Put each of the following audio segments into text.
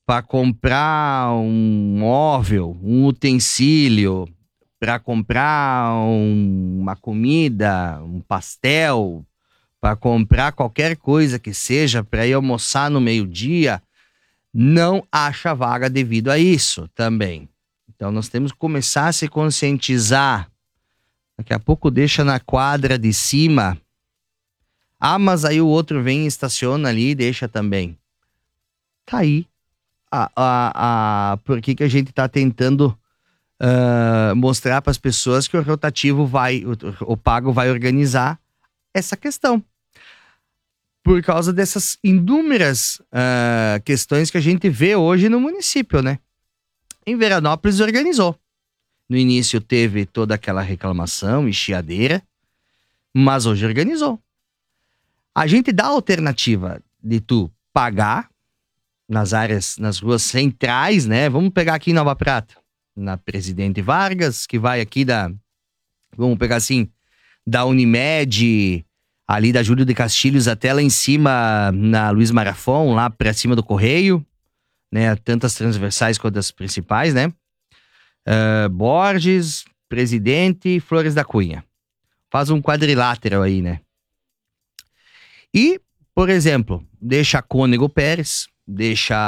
para comprar um móvel, um utensílio, para comprar uma comida, um pastel, para comprar qualquer coisa que seja, para ir almoçar no meio-dia, não acha vaga devido a isso também. Então nós temos que começar a se conscientizar. Daqui a pouco deixa na quadra de cima. Ah, mas aí o outro vem e estaciona ali e deixa também. Tá aí. Por que a gente tá tentando mostrar para as pessoas que o rotativo o pago vai organizar essa questão. Por causa dessas inúmeras questões que a gente vê hoje no município, né? Em Veranópolis organizou. No início teve toda aquela reclamação e chiadeira, mas hoje organizou. A gente dá a alternativa de tu pagar nas áreas, nas ruas centrais, né? Vamos pegar aqui em Nova Prata, na Presidente Vargas, que vai aqui vamos pegar assim, da Unimed, ali da Júlio de Castilhos até lá em cima, na Luiz Marafon, lá pra cima do Correio, né? Tanto as transversais quanto as principais, né? Borges, Presidente e Flores da Cunha. Faz um quadrilátero aí, né? E, por exemplo, deixa a Cônego Pérez, deixa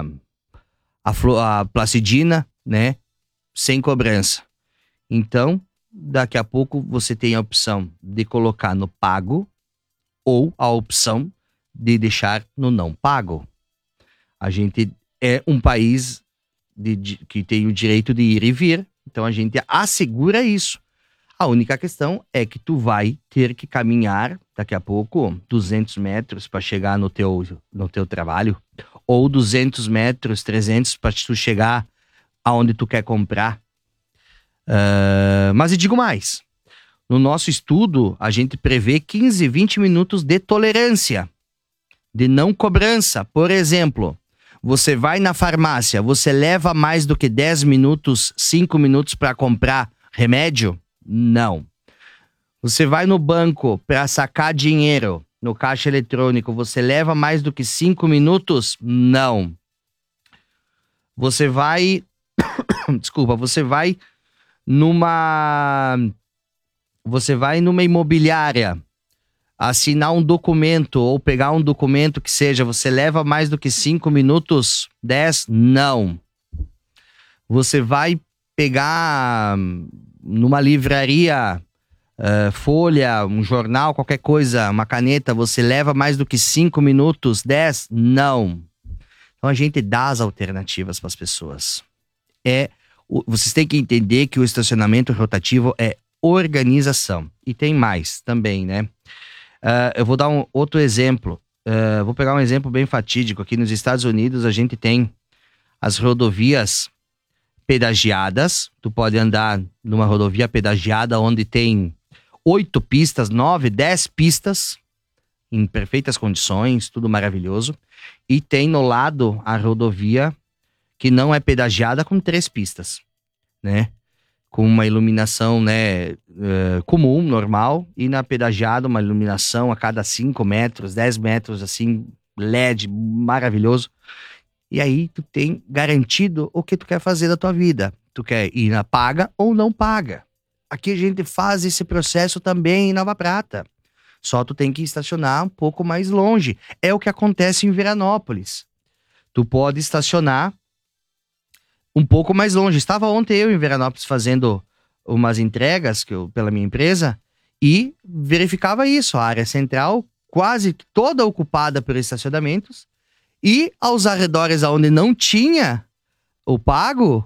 a Placidina, né? Sem cobrança. Então, daqui a pouco você tem a opção de colocar no pago ou a opção de deixar no não pago. A gente é um país que tem o direito de ir e vir, então a gente assegura isso. A única questão é que tu vai ter que caminhar daqui a pouco 200 metros para chegar no teu trabalho, ou 200 metros, 300 para tu chegar aonde tu quer comprar. Mas eu digo mais. No nosso estudo, a gente prevê 15, 20 minutos de tolerância, de não cobrança. Por exemplo, você vai na farmácia, você leva mais do que 10 minutos, 5 minutos para comprar remédio? Não. Você vai no banco para sacar dinheiro no caixa eletrônico, você leva mais do que 5 minutos? Não. Você vai... Desculpa, você vai numa imobiliária assinar um documento ou pegar um documento que seja, você leva mais do que 5 minutos? 10? Não. Você vai pegar numa livraria, folha, um jornal, qualquer coisa, uma caneta, você leva mais do que 5 minutos? 10? Não. Então a gente dá as alternativas para as pessoas. Vocês têm que entender que o estacionamento rotativo é organização. E tem mais também, né? Eu vou dar um outro exemplo. Vou pegar um exemplo bem fatídico. Aqui nos Estados Unidos, a gente tem as rodovias pedagiadas. Tu pode andar numa rodovia pedagiada onde tem 8 pistas, 9, 10 pistas em perfeitas condições, tudo maravilhoso. E tem no lado a rodovia que não é pedagiada com 3 pistas, né? Com uma iluminação, né, comum, normal, e na pedagiada uma iluminação a cada 5 metros, 10 metros, assim, LED, maravilhoso. E aí tu tem garantido o que tu quer fazer da tua vida. Tu quer ir na paga ou não paga. Aqui a gente faz esse processo também em Nova Prata. Só tu tem que estacionar um pouco mais longe. É o que acontece em Veranópolis. Tu pode estacionar um pouco mais longe. Estava ontem eu em Veranópolis fazendo umas entregas pela minha empresa e verificava isso. A área central quase toda ocupada por estacionamentos e aos arredores onde não tinha o pago,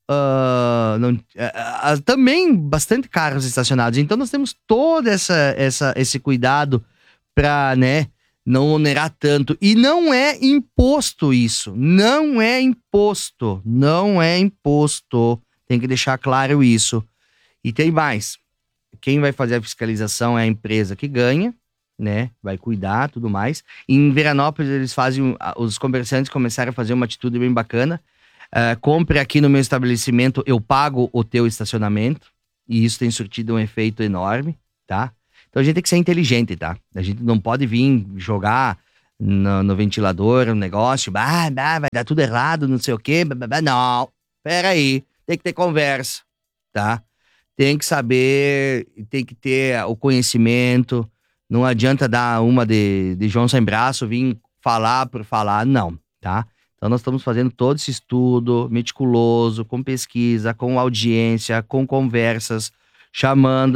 também bastante carros estacionados. Então nós temos todo esse cuidado para, né, não onerar tanto. E não é imposto isso. Não é imposto. Não é imposto. Tem que deixar claro isso. E tem mais. Quem vai fazer a fiscalização é a empresa que ganha, né? Vai cuidar, tudo mais. Em Veranópolis, os comerciantes começaram a fazer uma atitude bem bacana. Compre aqui no meu estabelecimento, eu pago o teu estacionamento. E isso tem surtido um efeito enorme, tá? Então a gente tem que ser inteligente, tá? A gente não pode vir jogar no ventilador, no negócio, vai dar tudo errado, não sei o quê. Não, peraí, tem que ter conversa, tá? Tem que saber, tem que ter o conhecimento. Não adianta dar uma de João sem braço, vir falar por falar, não, tá? Então nós estamos fazendo todo esse estudo meticuloso, com pesquisa, com audiência, com conversas, chamando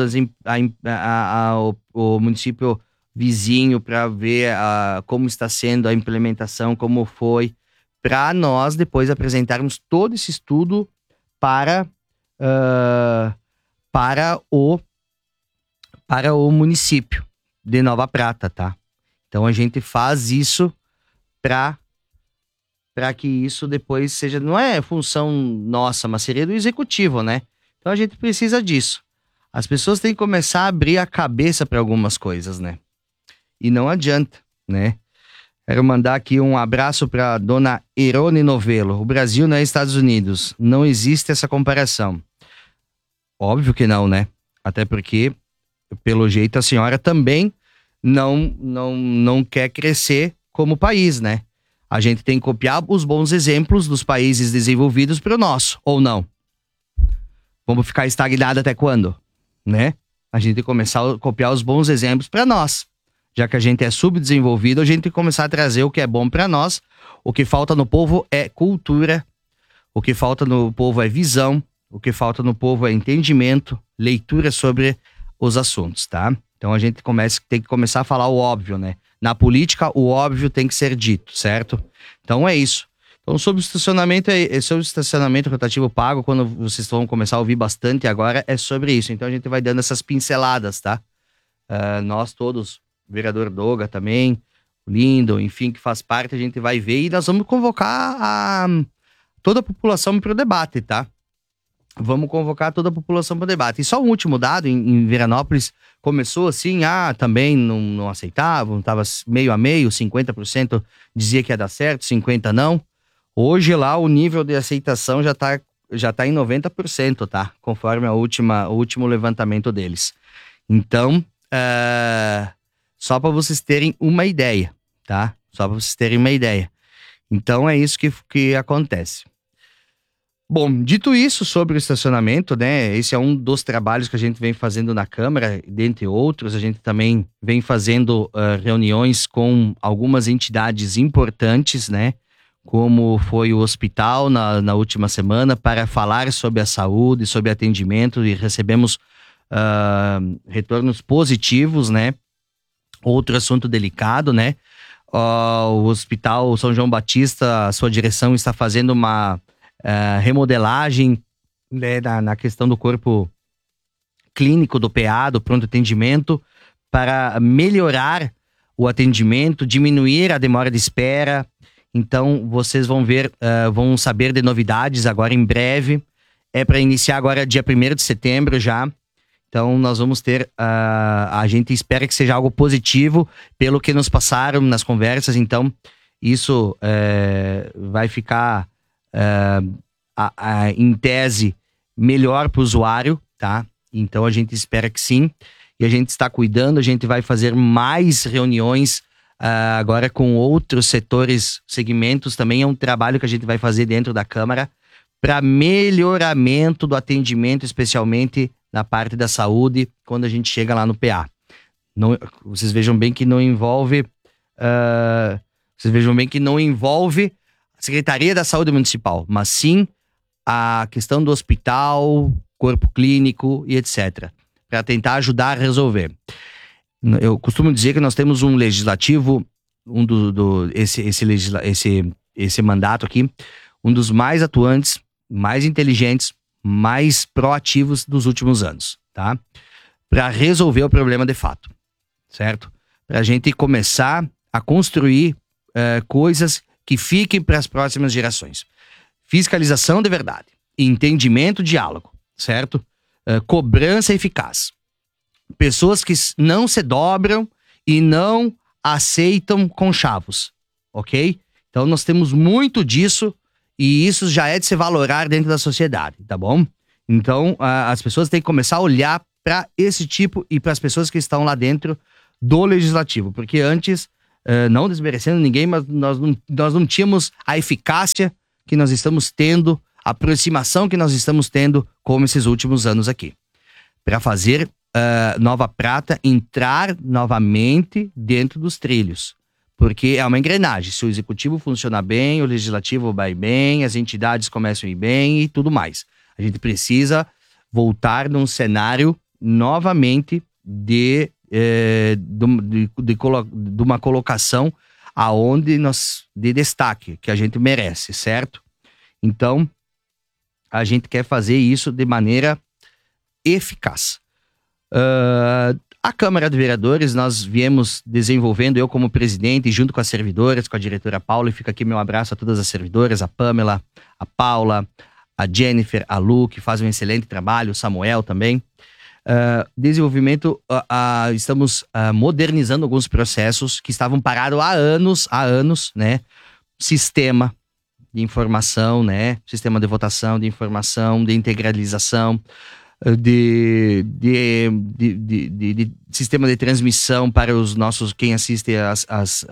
o município vizinho para ver como está sendo a implementação, como foi, para nós depois apresentarmos todo esse estudo para, ah, para o município de Nova Prata, tá? Então a gente faz isso para que isso depois seja, não é função nossa, mas seria do executivo, né? Então a gente precisa disso. As pessoas têm que começar a abrir a cabeça para algumas coisas, né? E não adianta, né? Quero mandar aqui um abraço para dona Irone Novello. O Brasil não é Estados Unidos. Não existe essa comparação. Óbvio que não, né? Até porque, pelo jeito, a senhora também não quer crescer como país, né? A gente tem que copiar os bons exemplos dos países desenvolvidos para o nosso, ou não? Vamos ficar estagnado até quando? Né? A gente tem que começar a copiar os bons exemplos para nós. Já que a gente é subdesenvolvido, a gente tem que começar a trazer o que é bom para nós. O que falta no povo é cultura. O que falta no povo é visão. O que falta no povo é entendimento, leitura sobre os assuntos, tá? Então a gente tem que começar a falar o óbvio, né? Na política, o óbvio tem que ser dito, certo? Então é isso. Então sobre o estacionamento rotativo pago, quando vocês vão começar a ouvir bastante agora, é sobre isso. Então a gente vai dando essas pinceladas, tá? Nós todos, o vereador Doga também, o Lindo, enfim, que faz parte, a gente vai ver e nós vamos convocar toda a população para o debate, tá? Vamos convocar toda a população para o debate. E só um último dado, em Veranópolis, começou assim, também não aceitavam, estava meio a meio, 50% dizia que ia dar certo, 50% não. Hoje lá o nível de aceitação já tá em 90%, tá? Conforme o último levantamento deles. Então, só para vocês terem uma ideia, tá? Só para vocês terem uma ideia. Então é isso que acontece. Bom, dito isso sobre o estacionamento, né? Esse é um dos trabalhos que a gente vem fazendo na Câmara, dentre outros. A gente também vem fazendo reuniões com algumas entidades importantes, né? Como foi o hospital na última semana, para falar sobre a saúde, sobre atendimento, e recebemos retornos positivos, né? Outro assunto delicado, né? O Hospital São João Batista, a sua direção está fazendo uma remodelagem, né, na questão do corpo clínico do PA, do pronto atendimento, para melhorar o atendimento, diminuir a demora de espera. Então vocês vão saber de novidades agora em breve. É para iniciar agora dia 1º de setembro já. Então nós vamos ter, a gente espera que seja algo positivo pelo que nos passaram nas conversas. Então isso vai ficar em tese melhor para o usuário, tá? Então a gente espera que sim, e a gente está cuidando. A gente vai fazer mais reuniões agora com outros segmentos. Também é um trabalho que a gente vai fazer dentro da Câmara para melhoramento do atendimento, especialmente na parte da saúde, quando a gente chega lá no PA. Vocês vejam bem que não envolve a Secretaria da Saúde Municipal, mas sim a questão do hospital, corpo clínico e etc. Para tentar ajudar a resolver. Eu costumo dizer que nós temos um legislativo, esse mandato aqui, um dos mais atuantes, mais inteligentes, mais proativos dos últimos anos, tá? Para resolver o problema de fato, certo? Para a gente começar a construir coisas que fiquem para as próximas gerações. Fiscalização de verdade, entendimento, diálogo, certo? Cobrança eficaz. Pessoas que não se dobram e não aceitam conchavos, ok? Então nós temos muito disso e isso já é de se valorar dentro da sociedade, tá bom? Então as pessoas têm que começar a olhar para esse tipo e para as pessoas que estão lá dentro do legislativo, porque antes não desmerecendo ninguém, mas nós não tínhamos a eficácia que nós estamos tendo, a aproximação que nós estamos tendo como esses últimos anos aqui. Para fazer Nova Prata entrar novamente dentro dos trilhos. Porque é uma engrenagem. Se o executivo funcionar bem, o legislativo vai bem, as entidades começam a ir bem e tudo mais. A gente precisa voltar num cenário novamente de uma colocação aonde de destaque, que a gente merece, certo? Então, a gente quer fazer isso de maneira eficaz. A Câmara de Vereadores, nós viemos desenvolvendo, eu como presidente, junto com as servidoras, com a diretora Paula, e fica aqui meu abraço a todas as servidoras, a Pamela, a Paula, a Jennifer, a Lu, que fazem um excelente trabalho, o Samuel também. Estamos modernizando alguns processos que estavam parados há anos, né? Sistema de informação, né? Sistema de votação, de informação, de integralização, de sistema de transmissão para os nossos, quem assiste as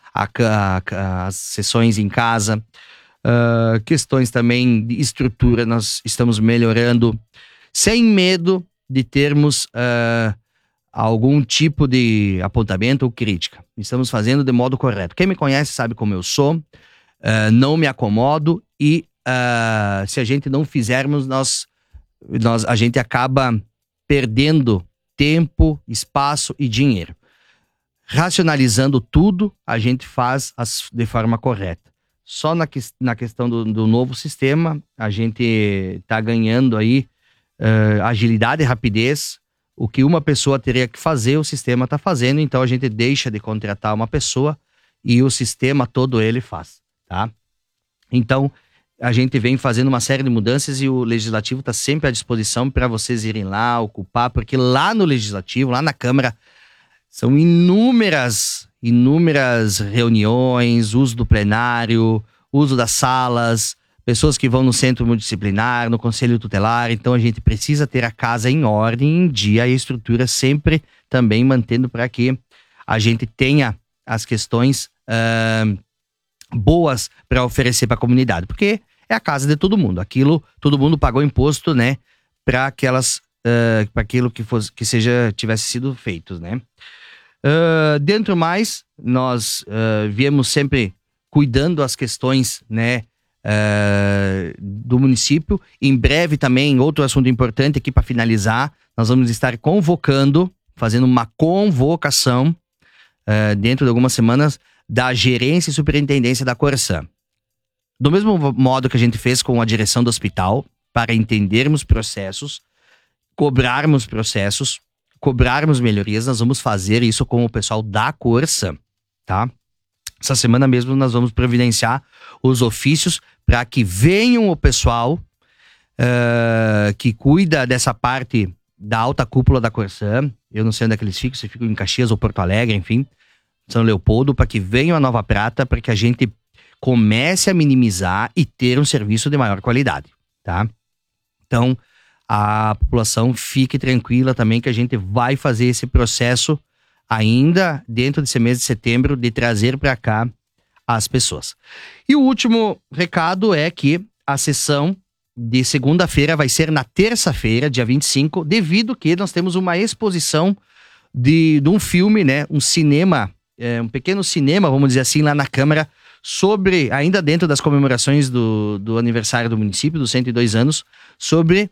sessões em casa. Questões também de estrutura, nós estamos melhorando, sem medo de termos algum tipo de apontamento ou crítica. Estamos fazendo de modo correto. Quem me conhece sabe como eu sou, não me acomodo e se a gente não fizermos, a gente acaba perdendo tempo, espaço e dinheiro. Racionalizando tudo, a gente faz de forma correta. Só na questão do novo sistema, a gente está ganhando aí agilidade e rapidez. O que uma pessoa teria que fazer, o sistema está fazendo, então a gente deixa de contratar uma pessoa e o sistema todo ele faz, tá? Então, a gente vem fazendo uma série de mudanças e o Legislativo está sempre à disposição para vocês irem lá, ocupar, porque lá no Legislativo, lá na Câmara, são inúmeras reuniões, uso do plenário, uso das salas, pessoas que vão no centro multidisciplinar, no conselho tutelar. Então a gente precisa ter a casa em ordem, em dia, e a estrutura sempre também mantendo para que a gente tenha as questões boas para oferecer para a comunidade, porque é a casa de todo mundo. Todo mundo pagou imposto, né, para aquilo que tivesse sido feito, né? Dentro mais, nós viemos sempre cuidando das questões, né, do município. Em breve também, outro assunto importante aqui para finalizar, nós vamos estar fazendo uma convocação dentro de algumas semanas da gerência e superintendência da Corsã. Do mesmo modo que a gente fez com a direção do hospital, para entendermos processos, cobrarmos melhorias, nós vamos fazer isso com o pessoal da Corsã, tá? Essa semana mesmo nós vamos providenciar os ofícios para que venham o pessoal que cuida dessa parte da alta cúpula da Corsã. Eu não sei onde é que eles ficam, se ficam em Caxias ou Porto Alegre, enfim, São Leopoldo, para que venham a Nova Prata, para que a gente comece a minimizar e ter um serviço de maior qualidade, tá? Então, a população fique tranquila também que a gente vai fazer esse processo ainda dentro desse mês de setembro de trazer para cá as pessoas. E o último recado é que a sessão de segunda-feira vai ser na terça-feira, dia 25, devido que nós temos uma exposição de um filme, né, um cinema, um pequeno cinema, vamos dizer assim, lá na Câmara, sobre, ainda dentro das comemorações do aniversário do município, dos 102 anos, sobre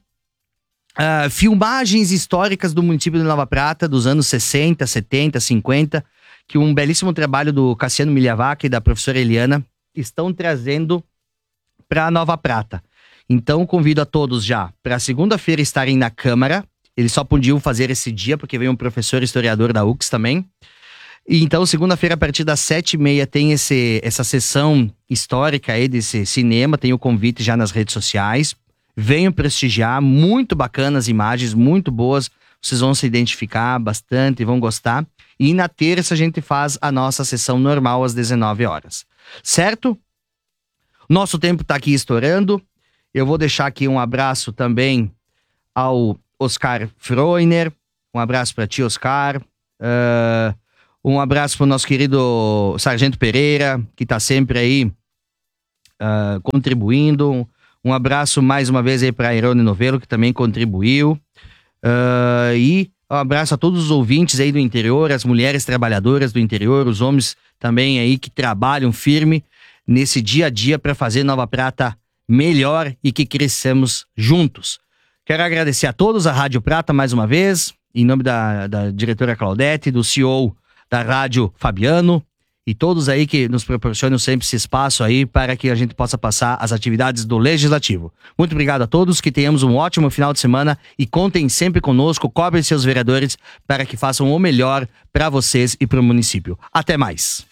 filmagens históricas do município de Nova Prata, dos anos 60, 70, 50, que um belíssimo trabalho do Cassiano Milhavaca e da professora Eliana estão trazendo para Nova Prata. Então, convido a todos já para segunda-feira estarem na Câmara. Eles só podiam fazer esse dia, porque veio um professor historiador da UX também. E então, segunda-feira, a partir das 7h30, tem essa sessão histórica aí desse cinema. Tem o convite já nas redes sociais. Venham prestigiar, muito bacanas imagens, muito boas. Vocês vão se identificar bastante, vão gostar. E na terça a gente faz a nossa sessão normal às 19 horas. Certo? Nosso tempo está aqui estourando. Eu vou deixar aqui um abraço também ao Oscar Freuner. Um abraço para ti, Oscar. Um abraço pro nosso querido Sargento Pereira, que tá sempre aí contribuindo. Um abraço mais uma vez aí pra Irone Novelo, que também contribuiu. E um abraço a todos os ouvintes aí do interior, as mulheres trabalhadoras do interior, os homens também aí que trabalham firme nesse dia a dia para fazer Nova Prata melhor e que cresçamos juntos. Quero agradecer a todos, a Rádio Prata mais uma vez, em nome da diretora Claudete, do CEO da Rádio Fabiano, e todos aí que nos proporcionam sempre esse espaço aí para que a gente possa passar as atividades do Legislativo. Muito obrigado a todos, que tenhamos um ótimo final de semana e contem sempre conosco, cobrem seus vereadores para que façam o melhor para vocês e para o município. Até mais.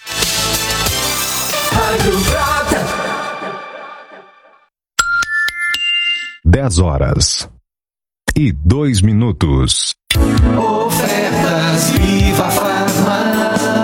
10h02. Ofertas Viva Farma.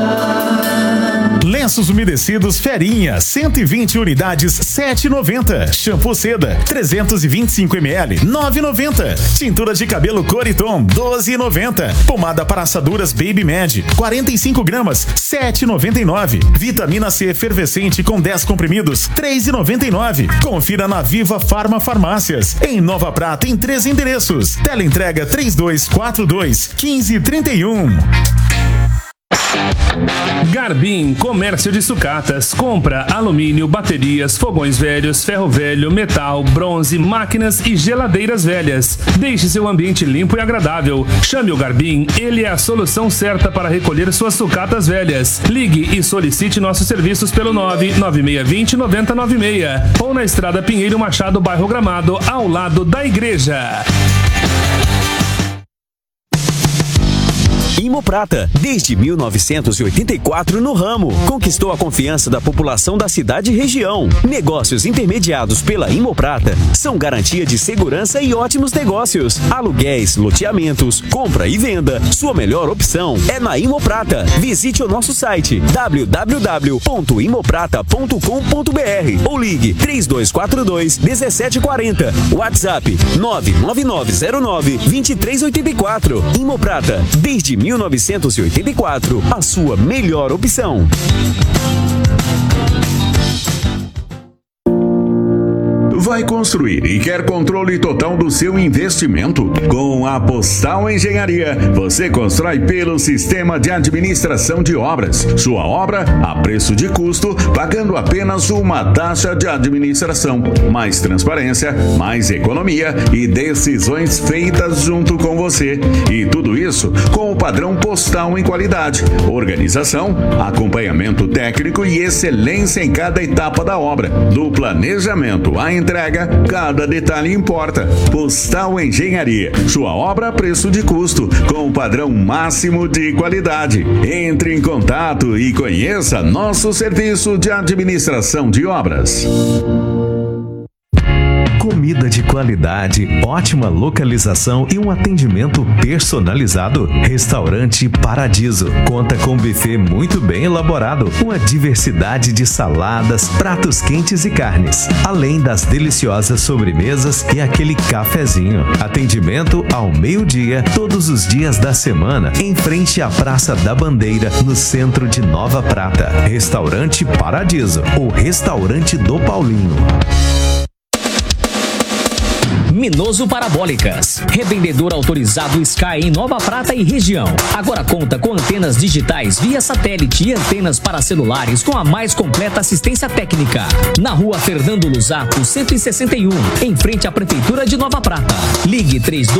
Lenços umedecidos Ferinha, 120 unidades, 7,90. Shampoo Seda, 325 ml, 9,90. Tintura de cabelo Coriton, 12,90. Pomada para assaduras Baby Med, 45 gramas, 7,99. Vitamina C efervescente com 10 comprimidos, 3,99. Confira na Viva Farma Farmácias. Em Nova Prata, em 3 endereços. Teleentrega 3242-1531. Garbim Comércio de Sucatas. Compra alumínio, baterias, fogões velhos, ferro velho, metal, bronze, máquinas e geladeiras velhas. Deixe seu ambiente limpo e agradável. Chame o Garbim, ele é a solução certa para recolher suas sucatas velhas. Ligue e solicite nossos serviços pelo 99620-9096 ou na Estrada Pinheiro Machado, bairro Gramado, ao lado da igreja. Imoprata, desde 1984 no ramo, conquistou a confiança da população da cidade e região. Negócios intermediados pela Imoprata são garantia de segurança e ótimos negócios. Aluguéis, loteamentos, compra e venda, sua melhor opção é na Imoprata. Visite o nosso site www.imoprata.com.br ou ligue 3242-1740. WhatsApp 99909-2384. Imoprata, desde 1984, a sua melhor opção. Vai construir e quer controle total do seu investimento? Com a Postal Engenharia, você constrói pelo sistema de administração de obras. Sua obra a preço de custo, pagando apenas uma taxa de administração. Mais transparência, mais economia e decisões feitas junto com você. E tudo isso com o padrão Postal em qualidade, organização, acompanhamento técnico e excelência em cada etapa da obra. Do planejamento à entrega, cada detalhe importa. Postal Engenharia, sua obra a preço de custo, com o padrão máximo de qualidade. Entre em contato e conheça nosso serviço de administração de obras. Comida de qualidade, ótima localização e um atendimento personalizado. Restaurante Paradiso conta com um buffet muito bem elaborado, uma diversidade de saladas, pratos quentes e carnes, além das deliciosas sobremesas e aquele cafezinho. Atendimento ao meio-dia, todos os dias da semana, em frente à Praça da Bandeira, no centro de Nova Prata. Restaurante Paradiso, o restaurante do Paulinho. Minoso Parabólicas, revendedor autorizado Sky em Nova Prata e região. Agora conta com antenas digitais via satélite e antenas para celulares com a mais completa assistência técnica. Na rua Fernando Luzato, 161, em frente à Prefeitura de Nova Prata. Ligue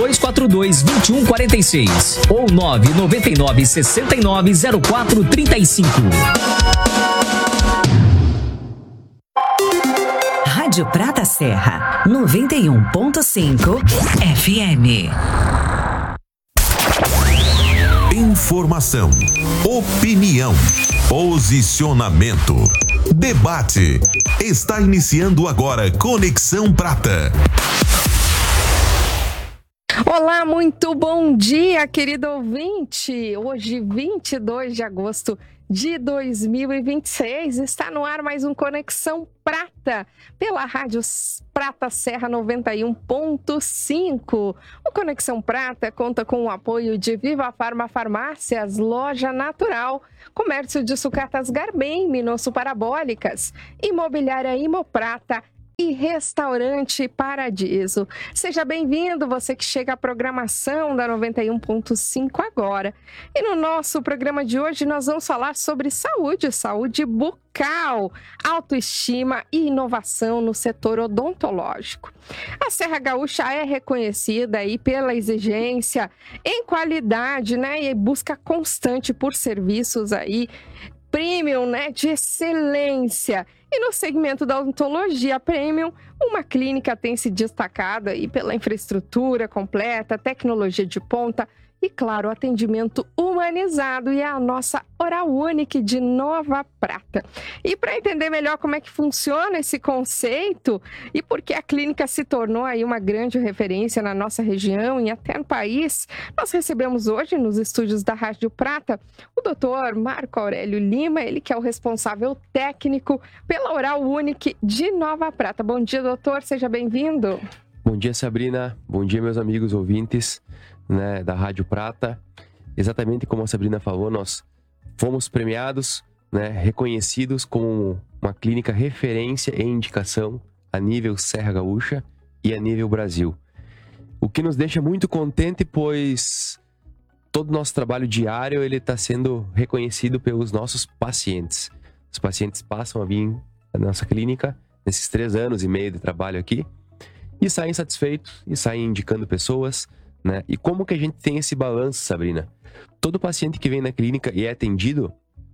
3242-2146 ou 999-690435. Rádio Prata Serra, 91.5 FM. Informação, opinião, posicionamento, debate. Está iniciando agora Conexão Prata. Olá, muito bom dia, querido ouvinte. Hoje, 22 de agosto de 2026. Está no ar mais um Conexão Prata, pela Rádio Prata Serra 91.5. O Conexão Prata conta com o apoio de Viva Farma Farmácias, Loja Natural, Comércio de Sucatas Garbem, Minosso Parabólicas, Imobiliária Imoprata e Restaurante Paradiso. Seja bem-vindo, você que chega à programação da 91.5 agora. E no nosso programa de hoje nós vamos falar sobre saúde bucal, autoestima e inovação no setor odontológico. A Serra Gaúcha é reconhecida aí pela exigência em qualidade, né, e busca constante por serviços aí premium, né, de excelência. E no segmento da odontologia premium, uma clínica tem se destacado aí pela infraestrutura completa, tecnologia de ponta e, claro, atendimento humanizado, e é a nossa Oral Unique de Nova Prata. E para entender melhor como é que funciona esse conceito e por que a clínica se tornou aí uma grande referência na nossa região e até no país, nós recebemos hoje nos estúdios da Rádio Prata o Dr. Marco Aurélio Lima, ele que é o responsável técnico pela Oral Unique de Nova Prata. Bom dia, doutor, seja bem-vindo. Bom dia, Sabrina. Bom dia, meus amigos ouvintes, né, da Rádio Prata. Exatamente como a Sabrina falou, nós fomos premiados, né, reconhecidos como uma clínica referência e indicação a nível Serra Gaúcha e a nível Brasil. O que nos deixa muito contente, pois todo o nosso trabalho diário ele está sendo reconhecido pelos nossos pacientes. Os pacientes passam a vir à nossa clínica nesses 3 anos e meio de trabalho aqui e saem satisfeitos e saem indicando pessoas, né? E como que a gente tem esse balanço, Sabrina? Todo paciente que vem na clínica e é atendido,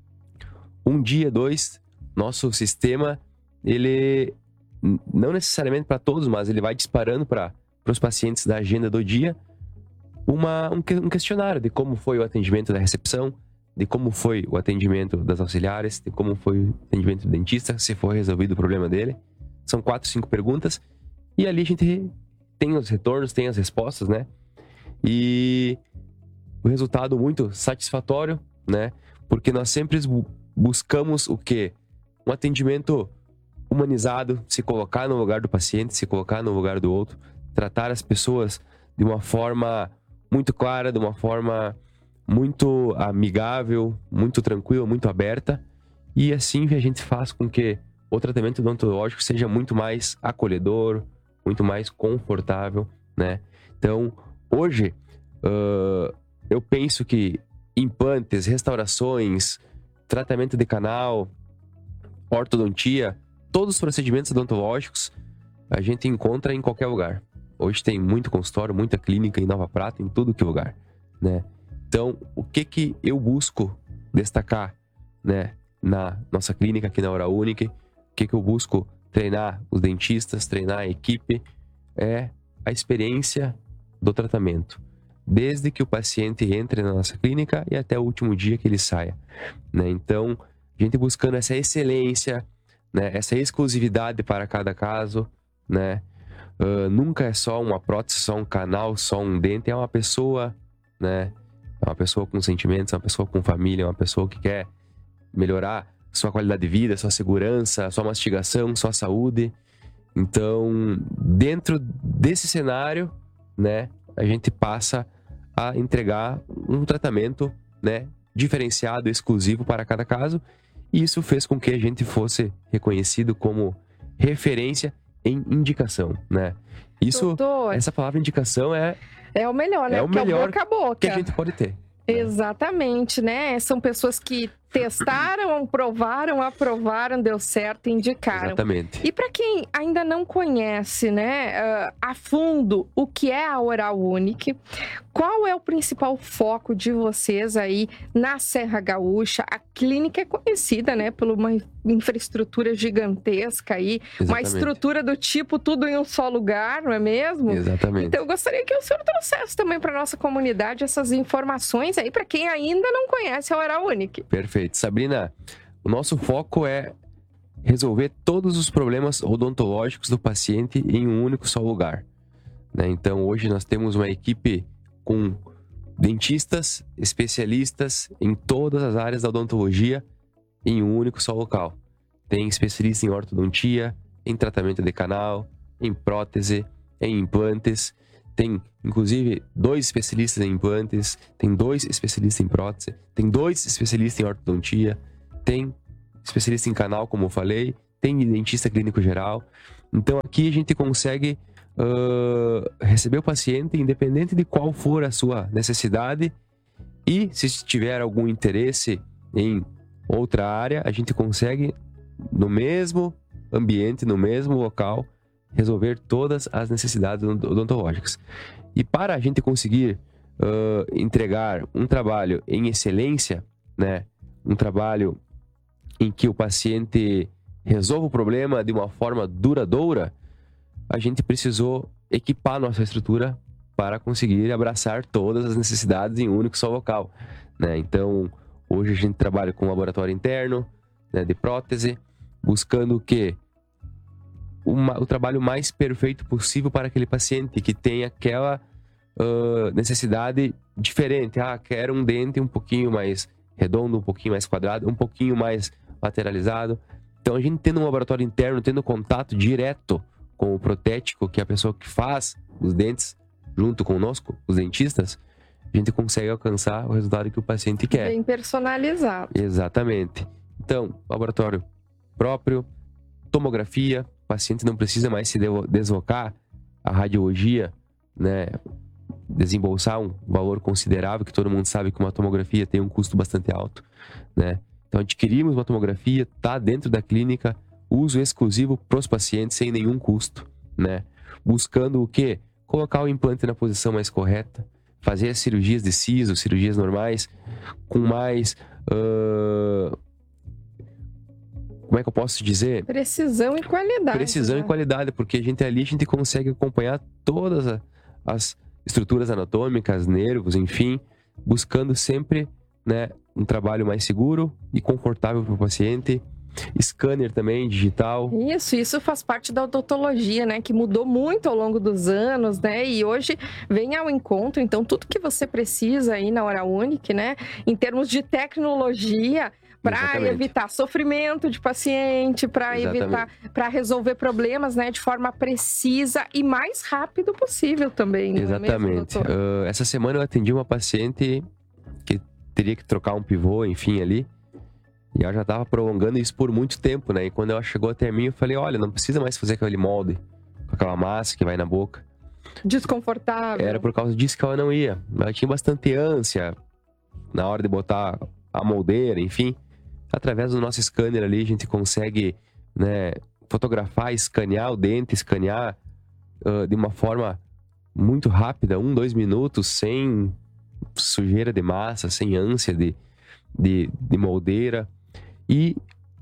1 dia, 2, nosso sistema, ele não necessariamente para todos, mas ele vai disparando para os pacientes da agenda do dia um questionário de como foi o atendimento da recepção, de como foi o atendimento das auxiliares, de como foi o atendimento do dentista, se foi resolvido o problema dele. São 4, 5 perguntas e ali a gente tem os retornos, tem as respostas, né? E o resultado muito satisfatório, né? Porque nós sempre buscamos o quê? Um atendimento humanizado, se colocar no lugar do paciente, se colocar no lugar do outro, tratar as pessoas de uma forma muito clara, de uma forma muito amigável, muito tranquila, muito aberta. E assim a gente faz com que o tratamento odontológico seja muito mais acolhedor, muito mais confortável, né? Então, hoje, eu penso que implantes, restaurações, tratamento de canal, ortodontia, todos os procedimentos odontológicos a gente encontra em qualquer lugar. Hoje tem muito consultório, muita clínica em Nova Prata, em tudo que lugar, né? Então, o que eu busco destacar, né, na nossa clínica aqui na Oral Unique, o que eu busco treinar os dentistas, treinar a equipe, é a experiência do tratamento, desde que o paciente entre na nossa clínica e até o último dia que ele saia, né? Então, a gente buscando essa excelência, né, essa exclusividade para cada caso, né? Nunca é só uma prótese, só um canal, só um dente, é uma pessoa, né? É uma pessoa com sentimentos, é uma pessoa com família, é uma pessoa que quer melhorar sua qualidade de vida, sua segurança, sua mastigação, sua saúde. Então, dentro desse cenário, né, a gente passa a entregar um tratamento, né, diferenciado, exclusivo para cada caso. E isso fez com que a gente fosse reconhecido como referência em indicação, né? Isso, doutor, essa palavra indicação é o melhor, né? É o melhor boca a boca que a gente pode ter. Exatamente, né? São pessoas que testaram, provaram, aprovaram, deu certo, indicaram. Exatamente. E para quem ainda não conhece, né, a fundo o que é a Oral Unique, qual é o principal foco de vocês aí na Serra Gaúcha? A clínica é conhecida, né, por uma infraestrutura gigantesca aí, uma estrutura do tipo tudo em um só lugar, não é mesmo? Exatamente. Então eu gostaria que o senhor trouxesse também para nossa comunidade essas informações aí para quem ainda não conhece a Oral Unique. Perfeito. Sabrina, o nosso foco é resolver todos os problemas odontológicos do paciente em um único só lugar, né? Então, hoje nós temos uma equipe com dentistas, especialistas em todas as áreas da odontologia em um único só local. Tem especialista em ortodontia, em tratamento de canal, em prótese, em implantes. Tem, inclusive, 2 especialistas em implantes, tem 2 especialistas em prótese, tem 2 especialistas em ortodontia, tem especialista em canal, como eu falei, tem dentista clínico geral. Então aqui a gente consegue receber o paciente independente de qual for a sua necessidade, e se tiver algum interesse em outra área, a gente consegue no mesmo ambiente, no mesmo local, resolver todas as necessidades odontológicas. E para a gente conseguir entregar um trabalho em excelência, né, um trabalho em que o paciente resolva o problema de uma forma duradoura, a gente precisou equipar nossa estrutura para conseguir abraçar todas as necessidades em um único só local, né? Então, hoje a gente trabalha com um laboratório interno, né, de prótese, buscando o quê? O trabalho mais perfeito possível para aquele paciente que tem aquela necessidade diferente. Quero um dente um pouquinho mais redondo, um pouquinho mais quadrado, um pouquinho mais lateralizado. Então, a gente tendo um laboratório interno, tendo contato direto com o protético, que é a pessoa que faz os dentes junto conosco, os dentistas, a gente consegue alcançar o resultado que o paciente quer. Bem personalizado. Exatamente. Então, laboratório próprio, tomografia, o paciente não precisa mais se deslocar à radiologia, né, desembolsar um valor considerável, que todo mundo sabe que uma tomografia tem um custo bastante alto, né? Então, adquirimos uma tomografia, está dentro da clínica, uso exclusivo para os pacientes sem nenhum custo, né? Buscando o quê? Colocar o implante na posição mais correta, fazer as cirurgias de siso, cirurgias normais, com mais... como é que eu posso dizer? Precisão e qualidade. Precisão, né? E qualidade, porque a gente consegue acompanhar todas as estruturas anatômicas, nervos, enfim, buscando sempre, né, um trabalho mais seguro e confortável para o paciente. Scanner também, digital. Isso faz parte da odontologia, né? Que mudou muito ao longo dos anos, né? E hoje vem ao encontro, então, tudo que você precisa aí na Oral Unique, né? Em termos de tecnologia, para evitar sofrimento de paciente, para evitar, para resolver problemas, né? De forma precisa e mais rápido possível também. Exatamente. Não é mesmo, essa semana eu atendi uma paciente que teria que trocar um pivô, enfim, ali. E ela já estava prolongando isso por muito tempo, né? E quando ela chegou até mim, eu falei, olha, não precisa mais fazer aquele molde, com aquela massa que vai na boca. Desconfortável. Era por causa disso que ela não ia. Ela tinha bastante ânsia na hora de botar a moldeira, enfim. Através do nosso scanner ali, a gente consegue, né, fotografar, escanear o dente, escanear de uma forma muito rápida, 2 minutos, sem sujeira de massa, sem ânsia de moldeira. E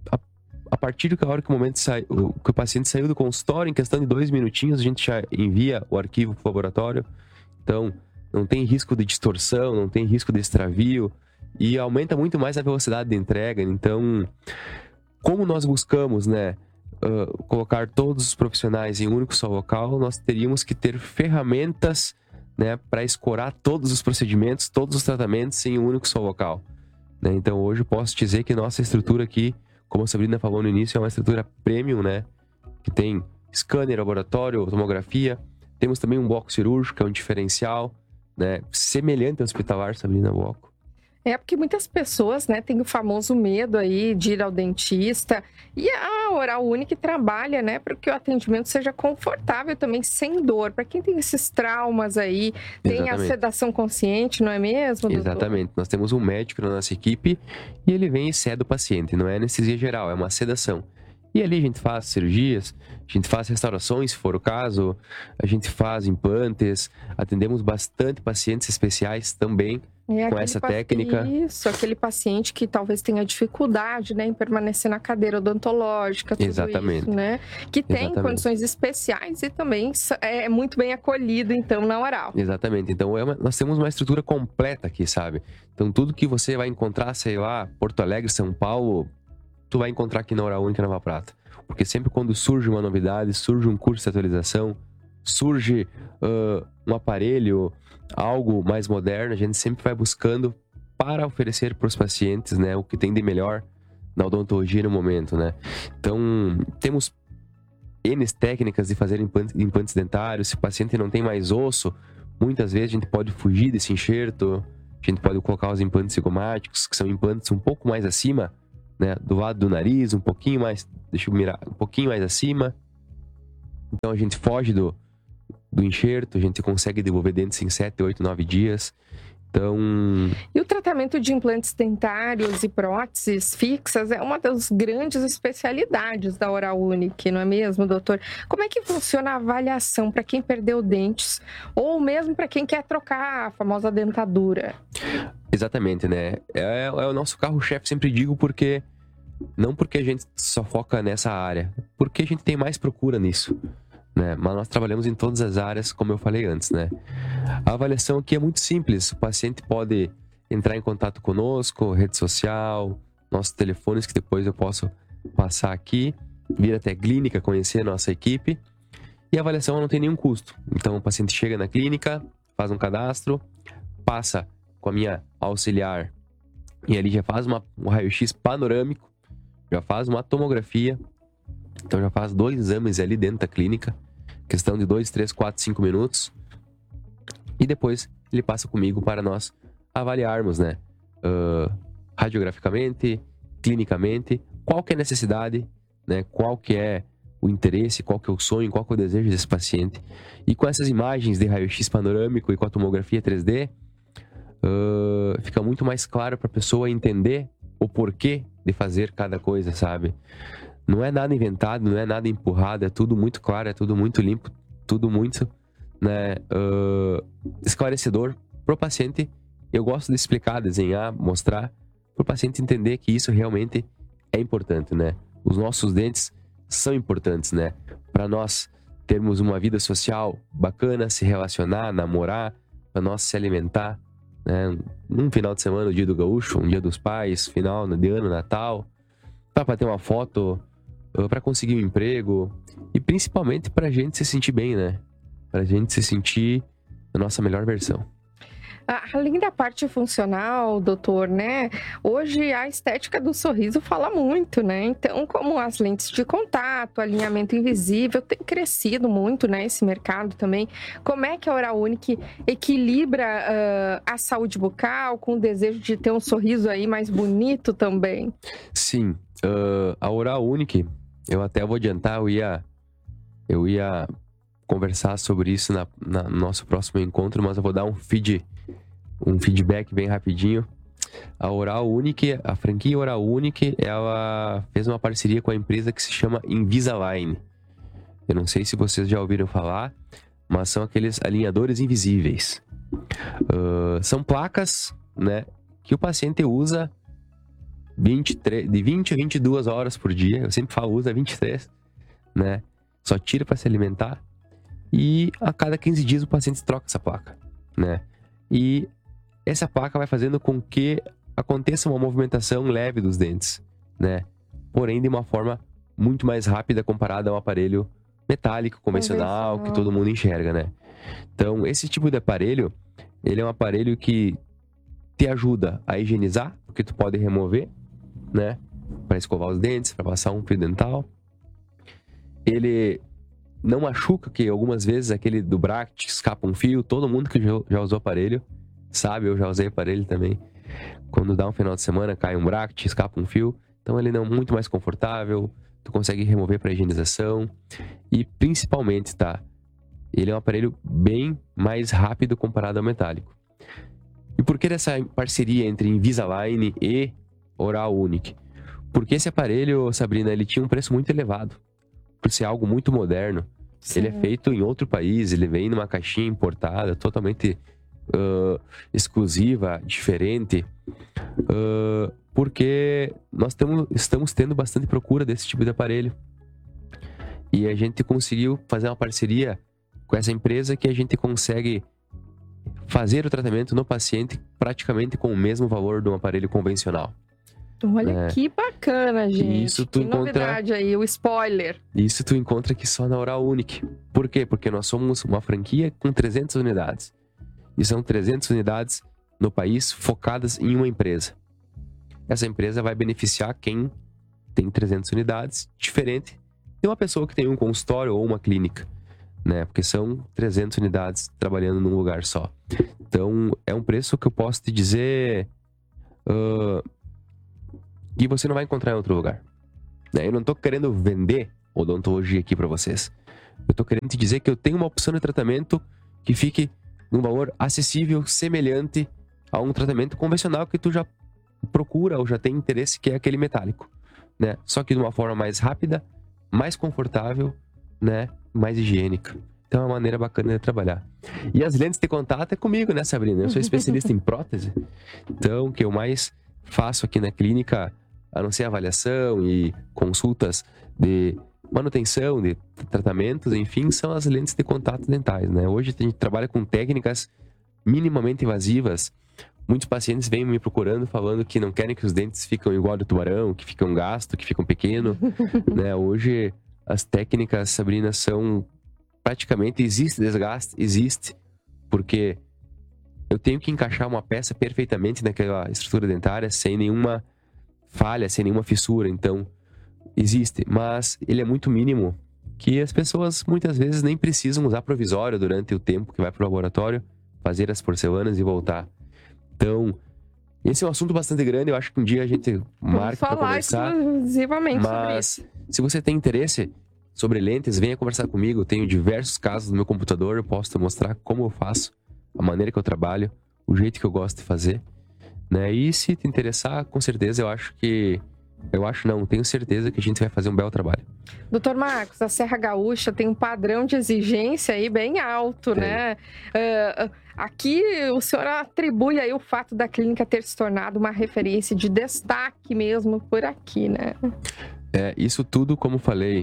a partir da hora que o paciente saiu do consultório, em questão de 2 minutinhos, a gente já envia o arquivo para o laboratório. Então, não tem risco de distorção, não tem risco de extravio e aumenta muito mais a velocidade de entrega. Então, como nós buscamos, né, colocar todos os profissionais em um único só local, nós teríamos que ter ferramentas, né, para escorar todos os procedimentos, todos os tratamentos em um único só local. Então, hoje eu posso dizer que nossa estrutura aqui, como a Sabrina falou no início, é uma estrutura premium, né? Que tem scanner, laboratório, tomografia. Temos também um bloco cirúrgico, que é um diferencial, né? Semelhante ao hospitalar, Sabrina, bloco. É porque muitas pessoas, né, têm o famoso medo aí de ir ao dentista. E a Oral Unique trabalha, né, para que o atendimento seja confortável também, sem dor. Para quem tem esses traumas aí, tem a sedação consciente, não é mesmo, doutor? Exatamente. Nós temos um médico na nossa equipe e ele vem e seda o paciente. Não é anestesia geral, é uma sedação. E ali a gente faz cirurgias, a gente faz restaurações, se for o caso, a gente faz implantes, atendemos bastante pacientes especiais também com essa técnica. Isso, aquele paciente que talvez tenha dificuldade, né, em permanecer na cadeira odontológica, tudo isso, né? Que tem condições especiais e também é muito bem acolhido, então, na Oral. Exatamente. Então, nós temos uma estrutura completa aqui, sabe? Então, tudo que você vai encontrar, sei lá, Porto Alegre, São Paulo, tu vai encontrar aqui na Oral Unique Nova Prata. Porque sempre quando surge uma novidade, surge um curso de atualização, surge um aparelho, algo mais moderno, a gente sempre vai buscando para oferecer para os pacientes, né, o que tem de melhor na odontologia no momento, né? Então, temos N técnicas de fazer implantes dentários. Se o paciente não tem mais osso, muitas vezes a gente pode fugir desse enxerto, a gente pode colocar os implantes zigomáticos, que são implantes um pouco mais acima, né, do lado do nariz, um pouquinho mais, deixa eu mirar, um pouquinho mais acima. Então a gente foge do enxerto, a gente consegue devolver dentes em 7, 8, 9 dias. Então... E o tratamento de implantes dentários e próteses fixas é uma das grandes especialidades da Oral Unique, não é mesmo, doutor? Como é que funciona a avaliação para quem perdeu dentes ou mesmo para quem quer trocar a famosa dentadura? Exatamente, né? É o nosso carro-chefe, sempre digo, porque não porque a gente só foca nessa área, porque a gente tem mais procura nisso, né? Mas nós trabalhamos em todas as áreas, como eu falei antes, né? A avaliação aqui é muito simples. O paciente pode entrar em contato conosco, rede social, nossos telefones, que depois eu posso passar aqui, vir até a clínica, conhecer a nossa equipe. E a avaliação não tem nenhum custo. Então o paciente chega na clínica, faz um cadastro, passa com a minha auxiliar e ali já faz um raio-x panorâmico, já faz uma tomografia. Então já faz 2 exames ali dentro da clínica, questão de 2, 3, 4, 5 minutos. E depois ele passa comigo para nós avaliarmos, né? Radiograficamente, clinicamente, qual que é a necessidade, né? Qual que é o interesse, qual que é o sonho, qual que é o desejo desse paciente. E com essas imagens de raio-x panorâmico e com a tomografia 3D, fica muito mais claro para a pessoa entender o porquê de fazer cada coisa, sabe? Não é nada inventado, não é nada empurrado, é tudo muito claro, é tudo muito limpo, tudo muito, né, esclarecedor pro paciente. Eu gosto de explicar, desenhar, mostrar pro paciente entender que isso realmente é importante, né? Os nossos dentes são importantes, né? Para nós termos uma vida social bacana, se relacionar, namorar, para nós se alimentar, né? Um final de semana, o dia do gaúcho, um dia dos pais, final de ano, Natal, para ter uma foto, para conseguir um emprego e principalmente para a gente se sentir bem, né? Para a gente se sentir a nossa melhor versão. Além da parte funcional, doutor, né? Hoje a estética do sorriso fala muito, né? Então, como as lentes de contato, alinhamento invisível, tem crescido muito, né? Esse mercado também. Como é que a Oral Unique equilibra a saúde bucal com o desejo de ter um sorriso aí mais bonito também? Sim, a Oral Unique, eu até vou adiantar, eu ia conversar sobre isso no nosso próximo encontro, mas eu vou dar um feedback bem rapidinho. A Oral Unique, a franquia Oral Unique, ela fez uma parceria com a empresa que se chama Invisalign. Eu não sei se vocês já ouviram falar, mas são aqueles alinhadores invisíveis. São placas, né, que o paciente usa de 20 a 22 horas por dia. Eu sempre falo, usa 23, né? Só tira para se alimentar. E a cada 15 dias o paciente troca essa placa, né? E essa placa vai fazendo com que aconteça uma movimentação leve dos dentes, né? Porém, de uma forma muito mais rápida comparada ao aparelho metálico, convencional, que todo mundo enxerga, né? Então, esse tipo de aparelho, ele é um aparelho que te ajuda a higienizar, porque tu pode remover, né? Para escovar os dentes, para passar um fio dental. Ele não machuca, que algumas vezes aquele do bracket escapa um fio. Todo mundo que já usou aparelho sabe, eu já usei aparelho também. Quando dá um final de semana, cai um bracket, escapa um fio. Então ele é muito mais confortável, tu consegue remover para higienização. E principalmente, tá? Ele é um aparelho bem mais rápido comparado ao metálico. E por que dessa parceria entre Invisalign e Oral Unique? Porque esse aparelho, Sabrina, ele tinha um preço muito elevado. Por ser algo muito moderno. Sim. Ele é feito em outro país, ele vem numa caixinha importada, totalmente exclusiva, diferente. Porque nós estamos tendo bastante procura desse tipo de aparelho. E a gente conseguiu fazer uma parceria com essa empresa que a gente consegue fazer o tratamento no paciente praticamente com o mesmo valor de um aparelho convencional. Olha que bacana, gente. Isso tu que novidade aí, o spoiler. Isso tu encontra aqui só na Oral Unique. Por quê? Porque nós somos uma franquia com 300 unidades. E são 300 unidades no país focadas em uma empresa. Essa empresa vai beneficiar quem tem 300 unidades, diferente de uma pessoa que tem um consultório ou uma clínica, né? Porque são 300 unidades trabalhando num lugar só. Então, é um preço que eu posso te dizer que você não vai encontrar em outro lugar. Eu não tô querendo vender odontologia aqui para vocês. Eu tô querendo te dizer que eu tenho uma opção de tratamento que fique num valor acessível, semelhante a um tratamento convencional que tu já procura ou já tem interesse, que é aquele metálico, né? Só que de uma forma mais rápida, mais confortável, né? Mais higiênica. Então é uma maneira bacana de trabalhar. E as lentes de contato é comigo, né, Sabrina? Eu sou especialista em prótese. Então, o que eu mais faço aqui na clínica, a não ser avaliação e consultas de manutenção, de tratamentos, enfim, são as lentes de contato dentais, né? Hoje a gente trabalha com técnicas minimamente invasivas. Muitos pacientes vêm me procurando falando que não querem que os dentes fiquem igual do tubarão, que ficam gasto, que ficam pequeno, né? Hoje as técnicas, Sabrina, são praticamente, existe desgaste, existe, porque eu tenho que encaixar uma peça perfeitamente naquela estrutura dentária sem nenhuma falha, sem nenhuma fissura. Então, existe, mas ele é muito mínimo, que as pessoas muitas vezes nem precisam usar provisório durante o tempo que vai para o laboratório, fazer as porcelanas e voltar. Então, esse é um assunto bastante grande, eu acho que um dia a gente marca para conversar. Exclusivamente sobre isso. Se você tem interesse sobre lentes, venha conversar comigo. Eu tenho diversos casos no meu computador, eu posso te mostrar como eu faço, a maneira que eu trabalho, o jeito que eu gosto de fazer, né? E se te interessar, com certeza tenho certeza que a gente vai fazer um belo trabalho. Doutor Marcos, a Serra Gaúcha tem um padrão de exigência aí bem alto, né? Aqui o senhor atribui aí o fato da clínica ter se tornado uma referência de destaque mesmo por aqui, né? Isso tudo, como falei,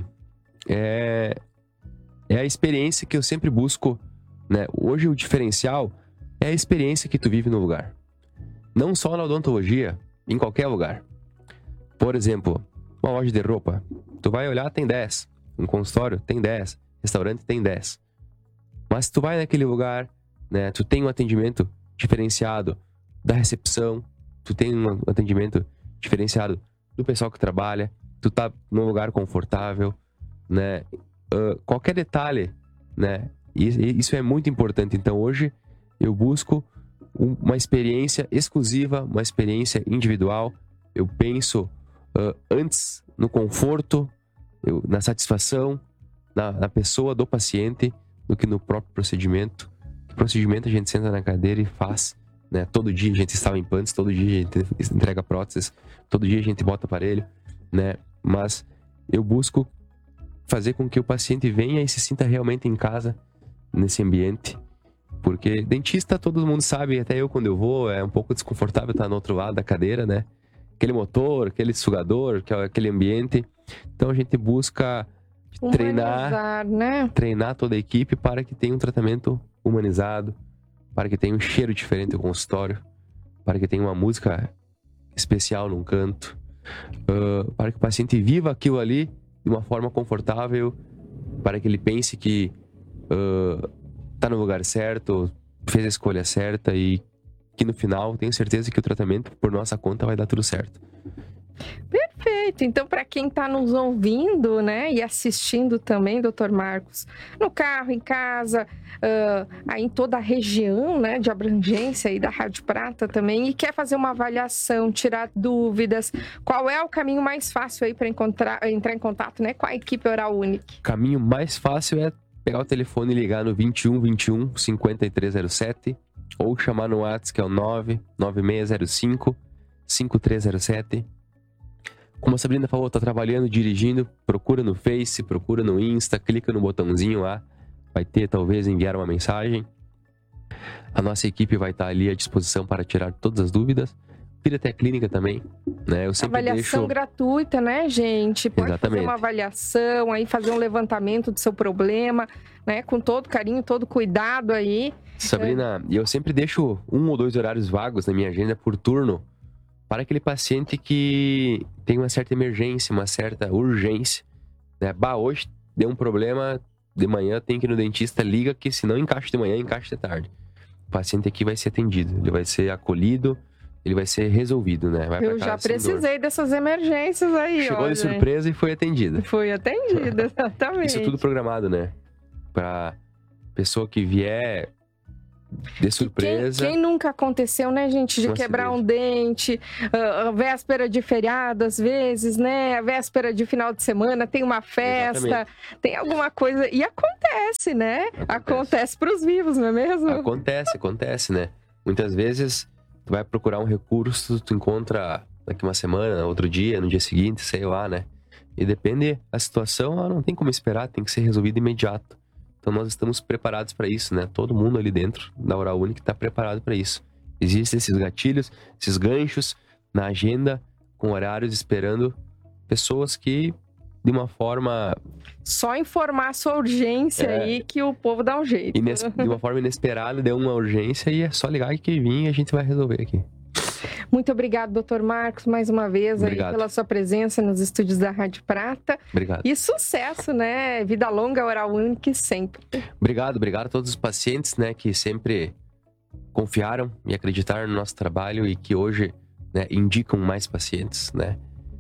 é a experiência que eu sempre busco, né? Hoje o diferencial é a experiência que tu vive no lugar. Não só na odontologia, em qualquer lugar. Por exemplo, uma loja de roupa, tu vai olhar, tem 10. Um consultório, tem 10. Restaurante, tem 10. Mas tu vai naquele lugar, né? Tu tem um atendimento diferenciado da recepção, tu tem um atendimento diferenciado do pessoal que trabalha, tu tá num lugar confortável, né? Qualquer detalhe, né? Isso é muito importante. Então hoje eu busco uma experiência exclusiva, uma experiência individual. Eu penso antes no conforto, na satisfação, na pessoa do paciente, do que no próprio procedimento. O procedimento a gente senta na cadeira e faz, né? Todo dia a gente instala implantes, todo dia a gente entrega próteses, todo dia a gente bota aparelho, né? Mas eu busco fazer com que o paciente venha e se sinta realmente em casa nesse ambiente. Porque dentista, todo mundo sabe, até eu quando eu vou, é um pouco desconfortável estar no outro lado da cadeira, né? Aquele motor, aquele sugador, aquele ambiente. Então a gente busca treinar toda a equipe para que tenha um tratamento humanizado, para que tenha um cheiro diferente no consultório, para que tenha uma música especial num canto, para que o paciente viva aquilo ali de uma forma confortável, para que ele pense que está no lugar certo, fez a escolha certa e que no final tenho certeza que o tratamento por nossa conta vai dar tudo certo. Perfeito. Então, para quem está nos ouvindo, né, e assistindo também, doutor Marcos, no carro, em casa, aí em toda a região, né, de abrangência aí da Rádio Prata também, e quer fazer uma avaliação, tirar dúvidas, qual é o caminho mais fácil aí para entrar em contato, né, com a equipe Oral Unique? O caminho mais fácil é pegar o telefone e ligar no 21 21 5307 ou chamar no WhatsApp, que é o 99605 5307. Como a Sabrina falou, tá trabalhando, dirigindo, procura no Face, procura no Insta, clica no botãozinho lá, vai ter talvez enviar uma mensagem. A nossa equipe vai estar ali à disposição para tirar todas as dúvidas. Vira até a clínica também, né? Eu sempre avaliação gratuita, né, gente? Pode Exatamente. fazer uma avaliação, aí fazer um levantamento do seu problema, né? Com todo carinho, todo cuidado aí. Sabrina, eu sempre deixo 1 ou 2 horários vagos na minha agenda por turno, para aquele paciente que tem uma certa emergência, uma certa urgência, né? Hoje deu um problema de manhã, tem que ir no dentista, liga que se não encaixa de manhã, encaixa de tarde. O paciente aqui vai ser atendido, ele vai ser acolhido, ele vai ser resolvido, né? Vai Eu já precisei dessas emergências aí, Chegou de surpresa e foi atendida. Foi atendida, exatamente. Isso tudo programado, né? Pra pessoa que vier de surpresa. Quem nunca aconteceu, né, gente, de quebrar um dente, a véspera de feriado, às vezes, né? A véspera de final de semana, tem uma festa, exatamente, tem alguma coisa. E acontece, né? Acontece pros vivos, não é mesmo? Acontece, né? Muitas vezes tu vai procurar um recurso, tu encontra daqui uma semana, outro dia, no dia seguinte, sei lá, né? E depende da situação, não tem como esperar, tem que ser resolvido imediato. Então nós estamos preparados para isso, né? Todo mundo ali dentro da Oral Unique está preparado para isso. Existem esses gatilhos, esses ganchos na agenda, com horários esperando pessoas que, de uma forma... Só informar a sua urgência aí que o povo dá um jeito. De uma forma inesperada, deu uma urgência e é só ligar que vir e a gente vai resolver aqui. Muito obrigado, Dr. Marcos, mais uma vez aí pela sua presença nos estúdios da Rádio Prata. Obrigado. E sucesso, né? Vida longa, Oral Unique sempre. Obrigado a todos os pacientes, né, que sempre confiaram e acreditaram no nosso trabalho e que hoje, né, indicam mais pacientes, né?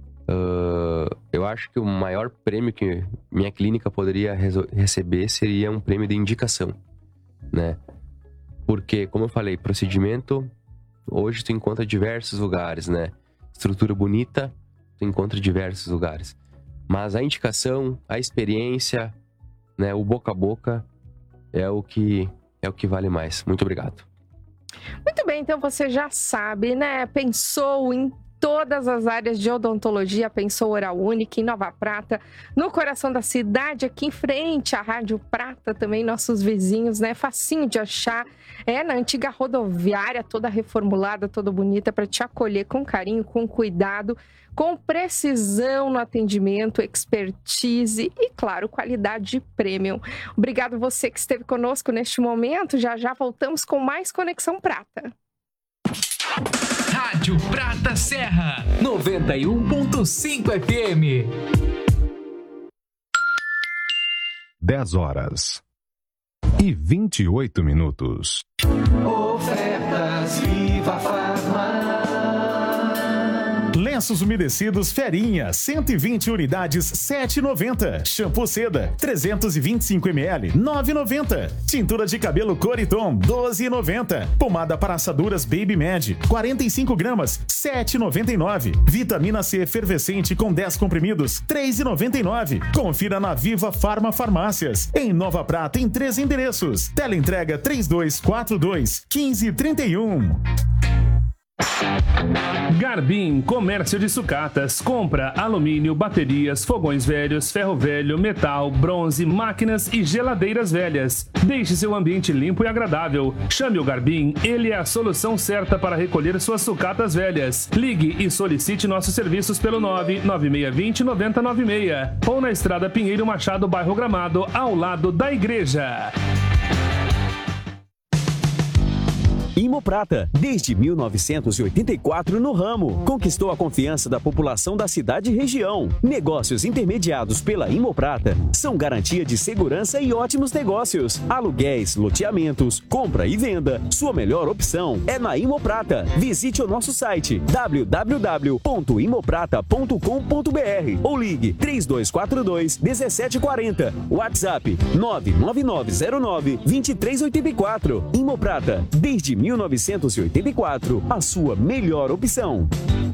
Eu acho que o maior prêmio que minha clínica poderia receber seria um prêmio de indicação, né? Porque, como eu falei, procedimento... Hoje tu encontra diversos lugares, né? Estrutura bonita, tu encontra diversos lugares. Mas a indicação, a experiência, né? O boca a boca é o que vale mais. Muito obrigado. Muito bem, então você já sabe, né? Pensou em todas as áreas de odontologia, pensou Oral Unique em Nova Prata, no coração da cidade, aqui em frente à Rádio Prata, também nossos vizinhos, né? Facinho de achar, na antiga rodoviária, toda reformulada, toda bonita, para te acolher com carinho, com cuidado, com precisão no atendimento, expertise e, claro, qualidade premium. Obrigado você que esteve conosco neste momento, já voltamos com mais Conexão Prata. Rádio Prata Serra 91.5 FM. 10h28. Ofertas Viva Farma. Lenços umedecidos Ferinha, 120 unidades, 7,90. Shampoo Seda, 325 ml, 9,90. Tintura de cabelo Coriton, 12,90. Pomada para assaduras Baby Med, 45 gramas, 7,99. Vitamina C efervescente com 10 comprimidos, 3,99. Confira na Viva Farma Farmácias. Em Nova Prata, em 3 endereços. Teleentrega 3242-1531. Garbim Comércio de Sucatas. Compra alumínio, baterias, fogões velhos, ferro velho, metal, bronze, máquinas e geladeiras velhas. Deixe seu ambiente limpo e agradável. Chame o Garbim, ele é a solução certa para recolher suas sucatas velhas. Ligue e solicite nossos serviços pelo 99620-9096 ou na Estrada Pinheiro Machado, bairro Gramado, ao lado da igreja. Imoprata, desde 1984 no ramo, conquistou a confiança da população da cidade e região. Negócios intermediados pela Imoprata são garantia de segurança e ótimos negócios. Aluguéis, loteamentos, compra e venda. Sua melhor opção é na Imoprata. Visite o nosso site www.imoprata.com.br ou ligue 3242-1740. WhatsApp 99909-2384. Imoprata, desde 1984, a sua melhor opção.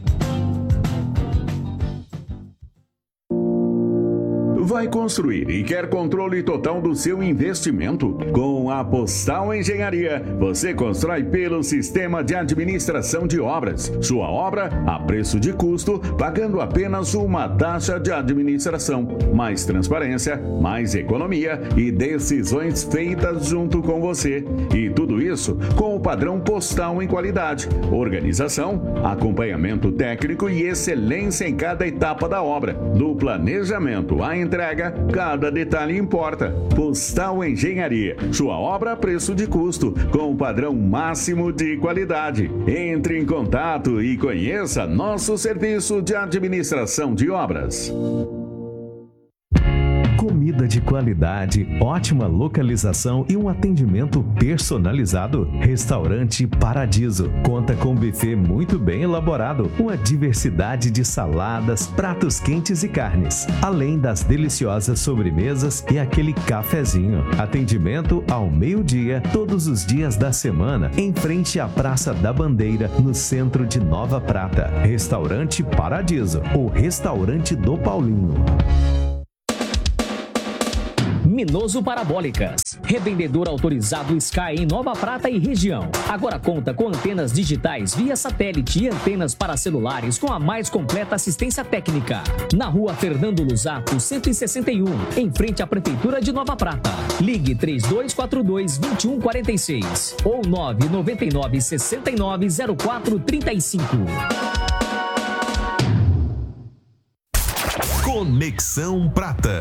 Vai construir e quer controle total do seu investimento? Com a Postal Engenharia, você constrói pelo Sistema de Administração de Obras. Sua obra a preço de custo, pagando apenas uma taxa de administração. Mais transparência, mais economia e decisões feitas junto com você. E tudo isso com o padrão postal em qualidade, organização, acompanhamento técnico e excelência em cada etapa da obra. Do planejamento à entrega entrega, cada detalhe importa. Postal Engenharia, sua obra a preço de custo, com o padrão máximo de qualidade. Entre em contato e conheça nosso serviço de administração de obras. Comida de qualidade, ótima localização e um atendimento personalizado. Restaurante Paradiso. Conta com um buffet muito bem elaborado, uma diversidade de saladas, pratos quentes e carnes, além das deliciosas sobremesas e aquele cafezinho. Atendimento ao meio-dia, todos os dias da semana, em frente à Praça da Bandeira, no centro de Nova Prata. Restaurante Paradiso, o restaurante do Paulinho. Minoso Parabólicas. Revendedor autorizado Sky em Nova Prata e região. Agora conta com antenas digitais via satélite e antenas para celulares com a mais completa assistência técnica. Na rua Fernando Luzato, 161, em frente à Prefeitura de Nova Prata. Ligue 3242-2146 ou 999-690435. Conexão Prata.